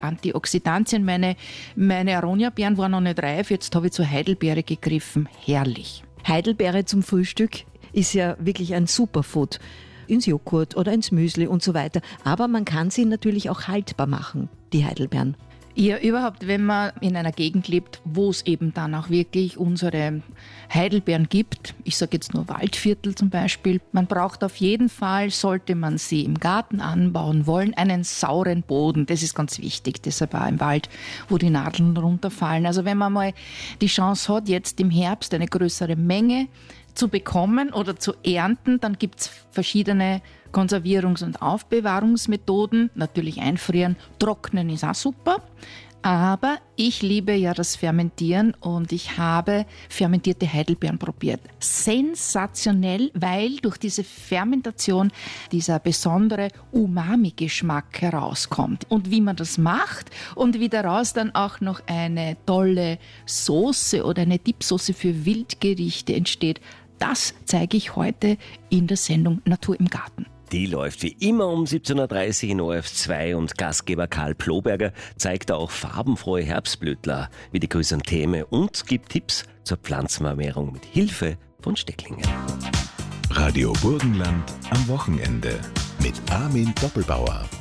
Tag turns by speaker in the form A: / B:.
A: Antioxidantien. Meine Aronia-Beeren waren noch nicht reif, jetzt habe ich zur Heidelbeere gegriffen. Herrlich.
B: Heidelbeere zum Frühstück ist ja wirklich ein Superfood. Ins Joghurt oder ins Müsli und so weiter. Aber man kann sie natürlich auch haltbar machen, die Heidelbeeren.
A: Ja, überhaupt, wenn man in einer Gegend lebt, wo es eben dann auch wirklich unsere Heidelbeeren gibt, ich sage jetzt nur Waldviertel zum Beispiel, man braucht auf jeden Fall, sollte man sie im Garten anbauen wollen, einen sauren Boden. Das ist ganz wichtig, deshalb auch im Wald, wo die Nadeln runterfallen. Also wenn man mal die Chance hat, jetzt im Herbst eine größere Menge zu bekommen oder zu ernten, dann gibt es verschiedene Konservierungs- und Aufbewahrungsmethoden. Natürlich einfrieren, trocknen ist auch super. Aber ich liebe ja das Fermentieren und ich habe fermentierte Heidelbeeren probiert. Sensationell, weil durch diese Fermentation dieser besondere Umami-Geschmack herauskommt. Und wie man das macht und wie daraus dann auch noch eine tolle Soße oder eine Dipsoße für Wildgerichte entsteht, das zeige ich heute in der Sendung Natur im Garten.
C: Die läuft wie immer um 17.30 Uhr in ORF2 und Gastgeber Karl Ploberger zeigt auch farbenfrohe Herbstblütler wie die Chrysantheme und gibt Tipps zur Pflanzenvermehrung mit Hilfe von Stecklingen.
D: Radio Burgenland am Wochenende mit Armin Doppelbauer.